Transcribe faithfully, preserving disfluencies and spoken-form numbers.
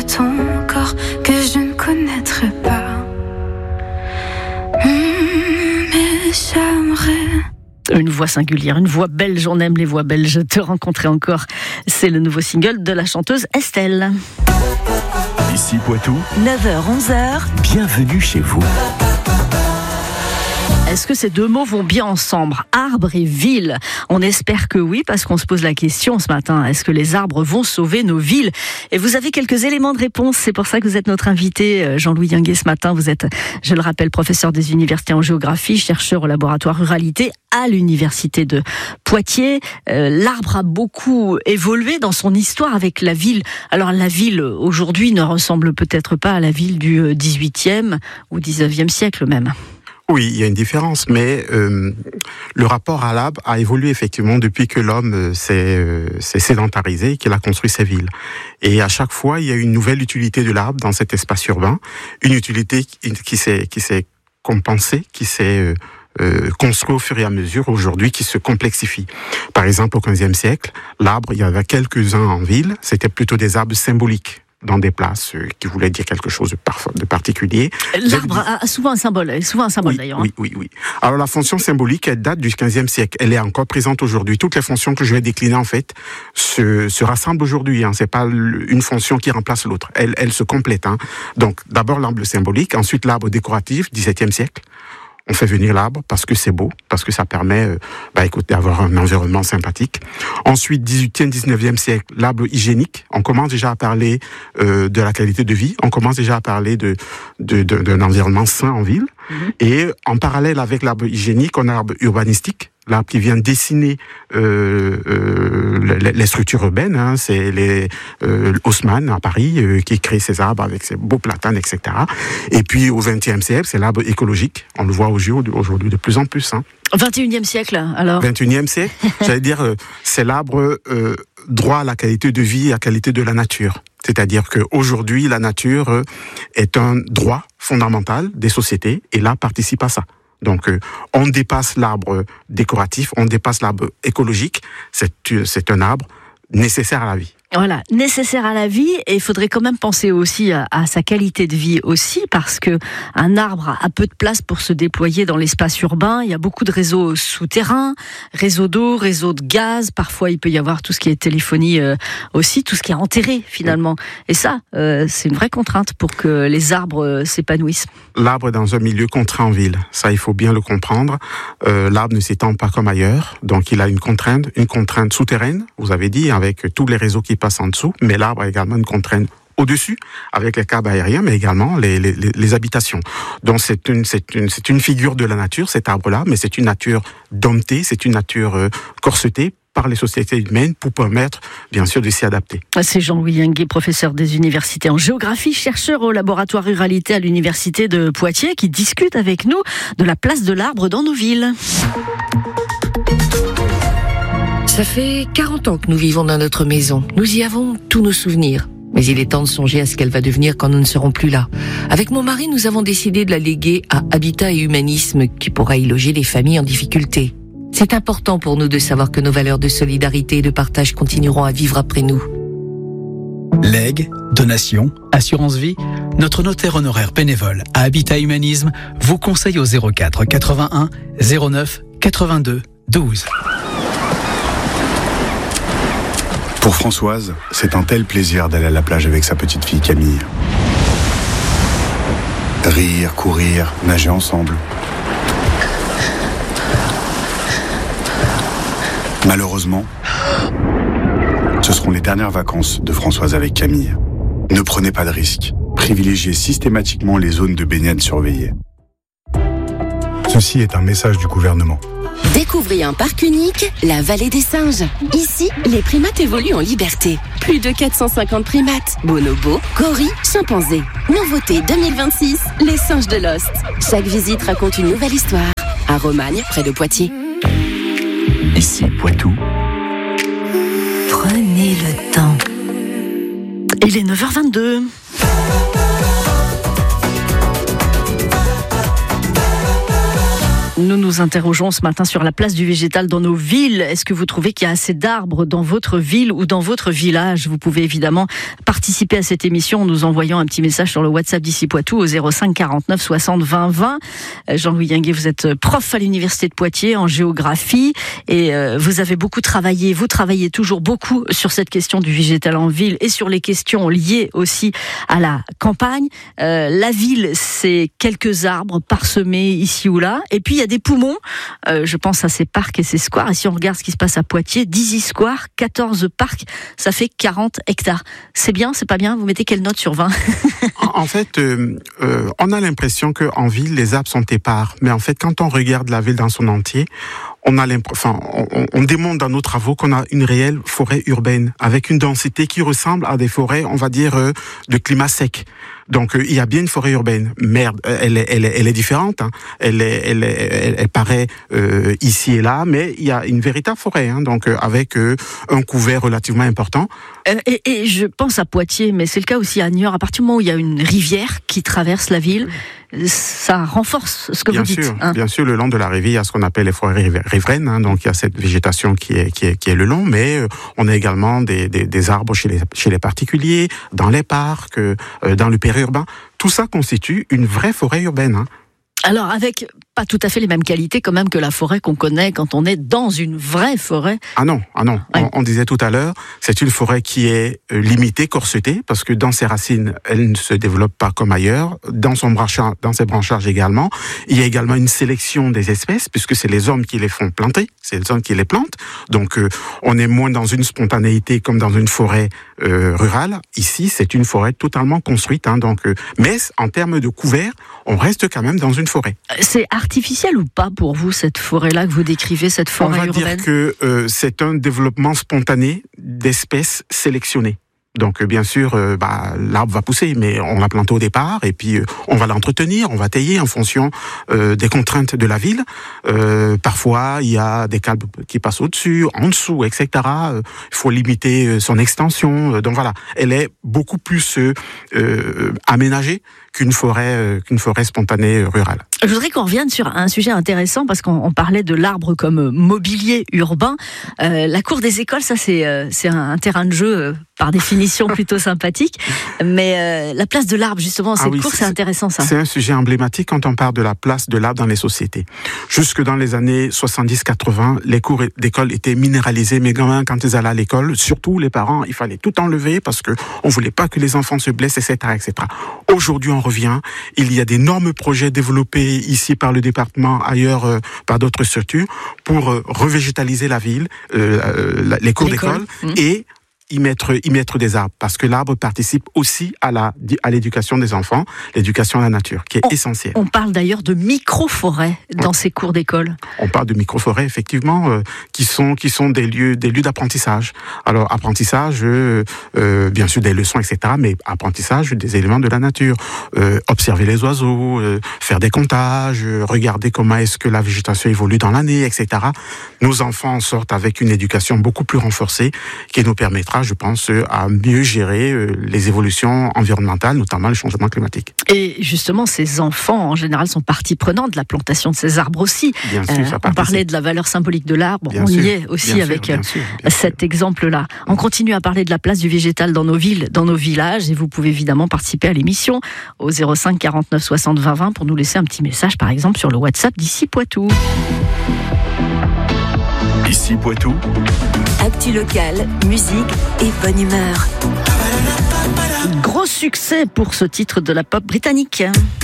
ton corps que je ne connaîtrai pas. Mmh, mais j'aimerais. Une voix singulière, une voix belge, on aime les voix belges. Te rencontrer encore, c'est le nouveau single de la chanteuse Estelle. Ici Poitou, neuf heures onze heures. Bienvenue chez vous. Est-ce que ces deux mots vont bien ensemble, arbre et ville? On espère que oui, parce qu'on se pose la question ce matin. Est-ce que les arbres vont sauver nos villes? Et vous avez quelques éléments de réponse. C'est pour ça que vous êtes notre invité, Jean-Louis Yinguet, ce matin. Vous êtes, je le rappelle, professeur des universités en géographie, chercheur au laboratoire Ruralité à l'université de Poitiers. Euh, l'arbre a beaucoup évolué dans son histoire avec la ville. Alors la ville, aujourd'hui, ne ressemble peut-être pas à la ville du dix-huitième ou dix-neuvième siècle même. Oui, il y a une différence, mais euh, le rapport à l'arbre a évolué effectivement depuis que l'homme euh, s'est, euh, s'est sédentarisé et qu'il a construit ses villes. Et à chaque fois, il y a une nouvelle utilité de l'arbre dans cet espace urbain, une utilité qui, qui s'est, qui s'est compensée, qui s'est euh, euh, construite au fur et à mesure aujourd'hui, qui se complexifie. Par exemple, au quinzième siècle, l'arbre, il y avait quelques-uns en ville, c'était plutôt des arbres symboliques, dans des places euh, qui voulaient dire quelque chose de, par, de particulier. L'arbre a souvent un symbole, souvent un symbole oui, d'ailleurs. Oui, oui, oui. Alors la fonction symbolique, elle date du quinzième siècle. Elle est encore présente aujourd'hui. Toutes les fonctions que je vais décliner en fait se, se rassemblent aujourd'hui. Hein. C'est pas une fonction qui remplace l'autre. Elle, elle se complète. Hein. Donc d'abord l'arbre symbolique, ensuite l'arbre décoratif, dix-septième siècle. On fait venir l'arbre parce que c'est beau, parce que ça permet euh, bah, écoute, d'avoir un environnement sympathique. Ensuite, dix-huitième, dix-neuvième siècle, l'arbre hygiénique. On commence déjà à parler euh, de la qualité de vie. On commence déjà à parler de, de, de, d'un environnement sain en ville. Mmh. Et en parallèle avec l'arbre hygiénique, on a l'arbre urbanistique. L'arbre qui vient dessiner euh, euh, les, les structures urbaines, hein, c'est les euh, Haussmann à Paris euh, qui crée ces arbres avec ses beaux platanes, et cetera. Et puis au vingtième siècle, c'est l'arbre écologique. On le voit aujourd'hui de plus en plus. Hein. vingt et unième siècle, alors. vingt et unième siècle, j'allais dire, euh, c'est l'arbre euh, droit à la qualité de vie et à la qualité de la nature. C'est-à-dire qu'aujourd'hui, la nature euh, est un droit fondamental des sociétés et l'arbre participe à ça. Donc, euh, on dépasse l'arbre décoratif, on dépasse l'arbre écologique. C'est, c'est un arbre nécessaire à la vie. Voilà, nécessaire à la vie, et il faudrait quand même penser aussi à, à sa qualité de vie aussi, parce que un arbre a peu de place pour se déployer dans l'espace urbain. Il y a beaucoup de réseaux souterrains, réseaux d'eau, réseaux de gaz. Parfois, il peut y avoir tout ce qui est téléphonie euh, aussi, tout ce qui est enterré finalement. Et ça, euh, c'est une vraie contrainte pour que les arbres euh, s'épanouissent. L'arbre est dans un milieu contraint en ville. Ça, il faut bien le comprendre. Euh, l'arbre ne s'étend pas comme ailleurs, donc il a une contrainte, une contrainte souterraine. Vous avez dit, avec tous les réseaux qui passe en dessous, mais l'arbre a également une contrainte au-dessus, avec les câbles aériens, mais également les, les, les habitations. Donc c'est une, c'est une, c'est une figure de la nature, cet arbre-là, mais c'est une nature domptée, c'est une nature euh, corsetée par les sociétés humaines pour permettre, bien sûr, de s'y adapter. C'est Jean-Louis Yinguet, professeur des universités en géographie, chercheur au laboratoire Ruralité à l'université de Poitiers, qui discute avec nous de la place de l'arbre dans nos villes. Ça fait quarante ans que nous vivons dans notre maison. Nous y avons tous nos souvenirs. Mais il est temps de songer à ce qu'elle va devenir quand nous ne serons plus là. Avec mon mari, nous avons décidé de la léguer à Habitat et Humanisme, qui pourra y loger les familles en difficulté. C'est important pour nous de savoir que nos valeurs de solidarité et de partage continueront à vivre après nous. Legs, donations, assurance vie, notre notaire honoraire bénévole à Habitat Humanisme vous conseille au zéro quatre quatre-vingt-un zéro neuf quatre-vingt-deux douze. Pour Françoise, c'est un tel plaisir d'aller à la plage avec sa petite fille Camille. Rire, courir, nager ensemble. Malheureusement, ce seront les dernières vacances de Françoise avec Camille. Ne prenez pas de risques. Privilégiez systématiquement les zones de baignade surveillées. Ceci est un message du gouvernement. Découvrez un parc unique, la Vallée des Singes. Ici, les primates évoluent en liberté. Plus de quatre cent cinquante primates, bonobos, gorilles, chimpanzés. Nouveauté deux mille vingt-six, les singes de Lost. Chaque visite raconte une nouvelle histoire. À Romagne, près de Poitiers. Ici, Poitou. Prenez le temps. Il est neuf heures vingt-deux. Nous Nous nous interrogeons ce matin sur la place du végétal dans nos villes. Est-ce que vous trouvez qu'il y a assez d'arbres dans votre ville ou dans votre village? Vous pouvez évidemment participer à cette émission en nous envoyant un petit message sur le WhatsApp d'Ici Poitou au zéro cinq quarante-neuf soixante vingt vingt. Jean-Louis Guinguet, vous êtes prof à l'université de Poitiers en géographie et vous avez beaucoup travaillé, vous travaillez toujours beaucoup sur cette question du végétal en ville et sur les questions liées aussi à la campagne. Euh, la ville, c'est quelques arbres parsemés ici ou là, et puis il y a des poumons, euh, je pense à ces parcs et ces squares, et si on regarde ce qui se passe à Poitiers, dix squares, quatorze parcs, ça fait quarante hectares. C'est bien, c'est pas bien? Vous mettez quelle note sur vingt? En, en fait, euh, euh, on a l'impression qu'en ville, les arbres sont épars, mais en fait, quand on regarde la ville dans son entier, on a l'impression, enfin, on, on démontre dans nos travaux qu'on a une réelle forêt urbaine avec une densité qui ressemble à des forêts, on va dire, euh, de climat sec. Donc euh, il y a bien une forêt urbaine. Merde, elle est, elle est, elle est différente. Hein. Elle, est, elle, est, elle, elle paraît euh, ici et là, mais il y a une véritable forêt. Hein, donc euh, avec euh, un couvert relativement important. Euh, et, et je pense à Poitiers, mais c'est le cas aussi à Niort. À partir du moment où il y a une rivière qui traverse la ville, ça renforce ce que bien vous dites. Sûr, hein. Bien sûr, le long de la rivière, il y a ce qu'on appelle les forêts riveraines. Hein, donc il y a cette végétation qui est, qui est, qui est le long, mais euh, on a également des, des, des arbres chez les, chez les particuliers, dans les parcs, euh, dans le périurbain. Tout ça constitue une vraie forêt urbaine. Hein. Alors, avec pas tout à fait les mêmes qualités quand même que la forêt qu'on connaît quand on est dans une vraie forêt. Ah non, ah non. Ouais. On, on disait tout à l'heure, c'est une forêt qui est euh, limitée, corsetée, parce que dans ses racines, elle ne se développe pas comme ailleurs. Dans son branchage, dans ses branchages également, il y a également une sélection des espèces, puisque c'est les hommes qui les font planter, c'est les hommes qui les plantent. Donc, euh, on est moins dans une spontanéité comme dans une forêt euh, rurale. Ici, c'est une forêt totalement construite. Hein, donc, euh, mais en termes de couvert, on reste quand même dans une forêt. C'est artificiel ou pas pour vous, cette forêt-là que vous décrivez, cette forêt urbaine? On va dire que euh, c'est un développement spontané d'espèces sélectionnées. Donc euh, bien sûr, euh, bah, l'arbre va pousser, mais on l'a planté au départ, et puis euh, on va l'entretenir, on va tailler en fonction euh, des contraintes de la ville. Euh, parfois, il y a des câbles qui passent au-dessus, en dessous, et cetera. Il euh, faut limiter euh, son extension. Euh, donc voilà, elle est beaucoup plus euh, euh, aménagée qu'une forêt, euh, qu'une forêt spontanée euh, rurale. Je voudrais qu'on revienne sur un sujet intéressant, parce qu'on parlait de l'arbre comme mobilier urbain. Euh, la cour des écoles, ça c'est, euh, c'est un, un terrain de jeu euh, par définition plutôt sympathique. Mais euh, la place de l'arbre, justement, cette ah oui, cour, c'est, c'est intéressant ça. C'est un sujet emblématique quand on parle de la place de l'arbre dans les sociétés. Jusque dans les années soixante-dix quatre-vingts, les cours d'école étaient minéralisées, mais quand même, quand ils allaient à l'école, surtout les parents, il fallait tout enlever parce que on voulait pas que les enfants se blessent, et cetera, et cetera. Aujourd'hui, on revient. Il y a d'énormes projets développés ici par le département, ailleurs euh, par d'autres structures, pour euh, revégétaliser la ville, euh, euh, les cours L'école. d'école, mmh. et y mettre, y mettre des arbres, parce que l'arbre participe aussi à, la, à l'éducation des enfants, l'éducation à la nature, qui est on, essentielle. On parle d'ailleurs de micro-forêts dans oui. ces cours d'école. On parle de micro-forêts, effectivement, euh, qui sont, qui sont des lieux, des lieux d'apprentissage. Alors, apprentissage, euh, euh, bien sûr, des leçons, et cetera, mais apprentissage des éléments de la nature. Euh, observer les oiseaux, euh, faire des comptages, euh, regarder comment est-ce que la végétation évolue dans l'année, et cetera. Nos enfants sortent avec une éducation beaucoup plus renforcée, qui nous permettra, je pense, à mieux gérer les évolutions environnementales, notamment le changement climatique. Et justement, ces enfants, en général, sont partie prenante de la plantation de ces arbres aussi. Bien sûr, euh, ça on parlait de la valeur symbolique de l'arbre, bien on sûr, y est aussi bien avec sûr, bien sûr, bien cet sûr. exemple-là. On continue à parler de la place du végétal dans nos villes, dans nos villages, et vous pouvez évidemment participer à l'émission au zéro cinq quarante-neuf soixante vingt vingt pour nous laisser un petit message, par exemple, sur le WhatsApp d'Ici Poitou. Ici Poitou. Actu locale, musique et bonne humeur. Gros succès pour ce titre de la pop britannique.